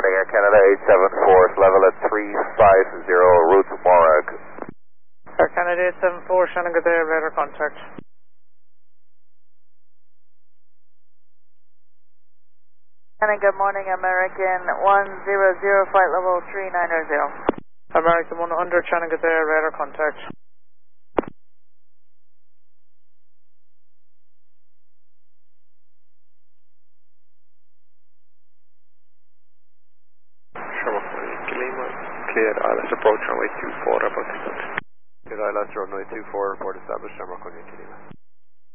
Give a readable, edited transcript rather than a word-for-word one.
morning, Air Canada 874, level at 350, route Morag. Air Canada 874, Shannon, good day, radar contact. Shannon, good morning, American 100, flight level 390. American 100, Shannon, good day, radar contact. Lima, cleared ILS approach runway 24, about 600. Cleared ILS runway 24, report established, Shamrock on Yankee Lima.